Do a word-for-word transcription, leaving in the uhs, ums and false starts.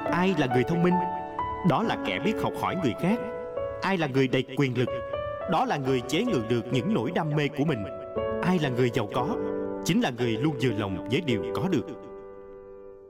Ai là người thông minh? Đó là kẻ biết học hỏi người khác. Ai là người đầy quyền lực? Đó là người chế ngự được những nỗi đam mê của mình. Ai là người giàu có? Chính là người luôn vừa lòng với điều có được.